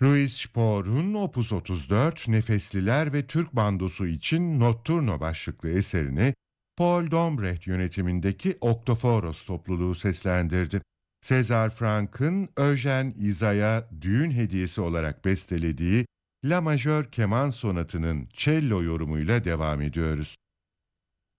Louis Spohr'un Opus 34, Nefesliler ve Türk Bandosu için Notturno başlıklı eserini Paul Dombrecht yönetimindeki Oktoforos topluluğu seslendirdi. César Frank'ın Eugène Iza'ya düğün hediyesi olarak bestelediği La Majör Keman Sonatı'nın cello yorumuyla devam ediyoruz.